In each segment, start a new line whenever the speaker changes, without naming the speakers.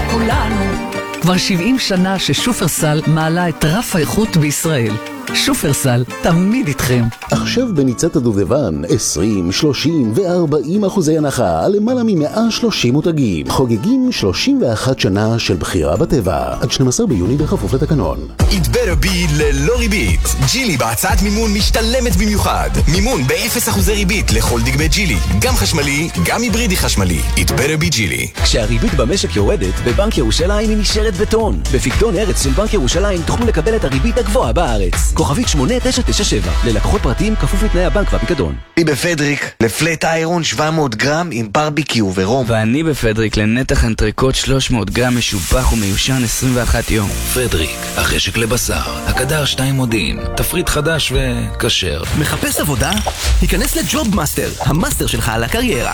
כולנו. כבר 70 שנה ששופרסל מעלה את רף האיכות בישראל. שופרסל, תמיד איתכם.
עכשיו בניצת הדובדבן 20, 30 ו-40% הנחה על למעלה מ-130 מותגים. חוגגים 31 שנה של בחירה בטבע. עד 12 ביוני בכפוף לתקנון.
It better be ללא ריבית. ג'ילי בהצעת מימון משתלמת במיוחד. מימון ב-0% ריבית לכל דגמי ג'ילי. גם חשמלי, גם היברידי חשמלי. It better be ג'ילי.
כשהריבית במשק יורדת, בבנק ירושלים היא נשארת בטון. בפיקדון ארץ של בנק ירושלים תוכלו לקבל את הריבית הגבוהה בארץ. כוכבית 8997, ללקוחות פרטיים כפוף לתנאי הבנק והפיקדון.
אני בפדריק, לפלט איירון 700 גרם עם ברביקיו ורום.
ואני בפדריק, לנתח אנטריקוט 300 גרם משובח ומיושן 21 יום.
פדריק, החשק לבשר, הקדר 2 מודיעין, תפריט חדש וקשר.
מחפש עבודה? היכנס לג'וב מאסטר, המאסטר שלך על הקריירה.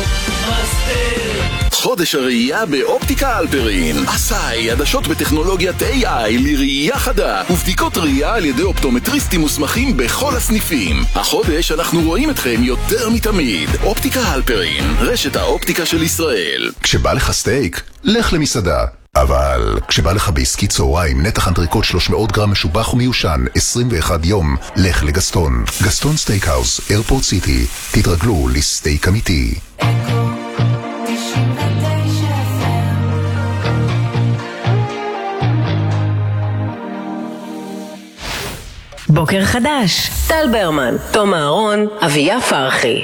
חודש הראייה באופטיקה אלפרין. עשאי, עדשות בטכנולוגיית AI לראייה חדה ובדיקות ראייה על ידי אופטומטריסטים מוסמכים בכל הסניפים. החודש אנחנו רואים אתכם יותר מתמיד. אופטיקה אלפרין, רשת האופטיקה של ישראל.
כשבא לך סטייק, לך למסעדה. אבל כשבא לך בעסקי צהריים, נתח אנטריקוט 300 גרם משובח ומיושן 21 יום, לך לגסטון. גסטון סטייקהאוס, איירפורט סיטי. תתרגלו לסטייק אמיתי.
בוקר חדש, טל ברמן, תום אהרון, אביה פרחי.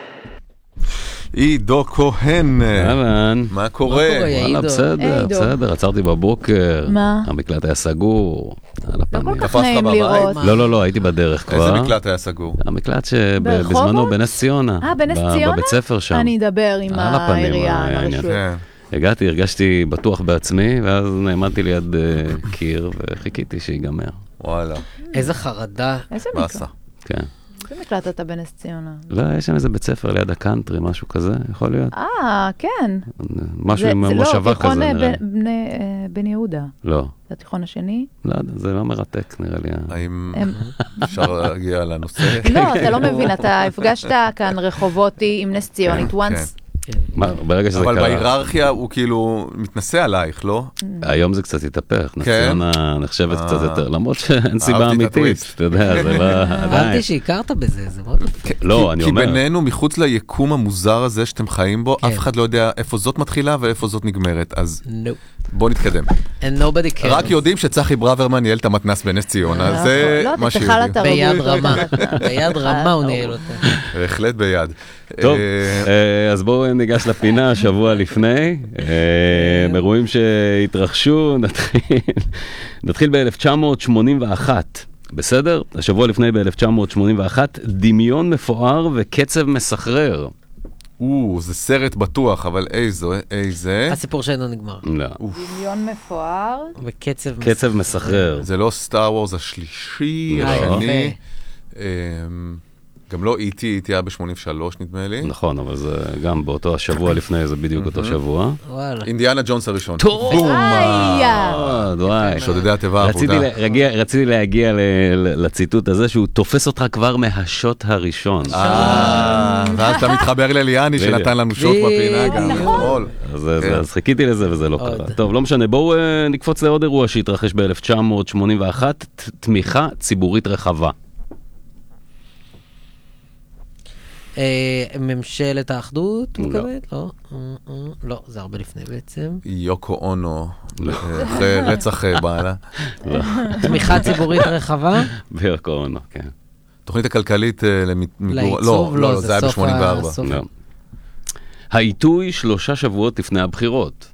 עידו כהן.
אהלן.
מה קורה?
וואלה, בסדר, עצרתי בבוקר.
מה?
המקלט היה סגור.
לא כל כך נעים לראות.
לא, הייתי בדרך כבר.
איזה מקלט היה סגור?
המקלט שבזמנו בנס ציונה.
בנס ציונה?
בבית ספר שם.
אני אדבר עם העירייה, הרשות.
הגעתי, הרגשתי בטוח בעצמי, ואז נעמדתי ליד קיר וחיכיתי שיגמר.
וואלה.
איזה חרדה.
איזה מקלט?
כן.
איזה מקלט אתה בנס ציונה?
לא, יש שם איזה בית ספר ליד הקאנטרי, משהו כזה, יכול להיות.
כן.
משהו עם מושבה כזה, נראה.
זה לא, תיכון בן יהודה.
לא.
זה התיכון השני?
לא, זה לא מרתק, נראה לי.
האם אפשר להגיע לנושא?
לא, אתה לא מבין, אתה הפגשת כאן רחובותי עם נס ציונית, once.
ברגע שזה קרה.
אבל בהיררכיה הוא כאילו מתנסה עלייך, לא?
היום זה קצת התהפך, נסיונה נחשבת קצת יותר, למרות שאין סיבה אמיתית, אתה יודע, זה לא...
הבנתי שהכרת בזה, זה מאוד...
לא, אני אומר...
כי בינינו, מחוץ ליקום המוזר הזה שאתם חיים בו, אף אחד לא יודע איפה זאת מתחילה ואיפה זאת נגמרת, אז בוא נתקדם. רק יודעים שצחי ברוורמן ניהל את המתנס בנס ציונה, זה מה שיודעים.
ביד רמה, ביד רמה הוא ניהל אותה.
בהחלט ביד.
טוב, אז בואו ניגש לפינה שבוע לפני, אירועים שהתרחשו, נתחיל ב-1981, בסדר? השבוע לפני ב-1981, דמיון מפואר וקצב מסחרר.
זה סרט בטוח, אבל איזה...
הסיפור שאינו נגמר.
לא.
דמיון מפואר.
קצב מסחרר.
זה לא סטאר וורס השלישי, השני. גם לא E.T. היה ב-83 נדמה לי.
נכון, אבל זה גם באותו השבוע לפני, זה בדיוק אותו שבוע.
אינדיאנה ג'ונס הראשון.
טוב!
שודדי התיבה העבודה.
רציתי להגיע לציטוט הזה שהוא תופס אותך כבר מהשוט הראשון.
ואז אתה מתחבר לליאני שנתן לנו שוט בפינה גם.
נכון.
אז חיכיתי לזה וזה לא קרה. טוב, לא משנה, בואו נקפוץ לעוד אירוע שהתרחש ב-1981, תמיכה ציבורית רחבה.
ממשלת האחדות, מקווית? לא. לא, זה הרבה לפני בעצם.
יוקו אונו, אחרי רצח בעלה.
תמיכה ציבורית רחבה?
ביוקו אונו, כן.
תוכנית הכלכלית
לעיצוב?
לא, זה היה ב-84.
העיתוי 3 שבועות לפני הבחירות.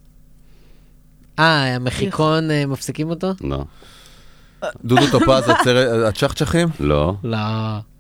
המחיקון מפסיקים אותו?
לא.
דודו טופז, הצ'חצ'חים?
לא.
לא.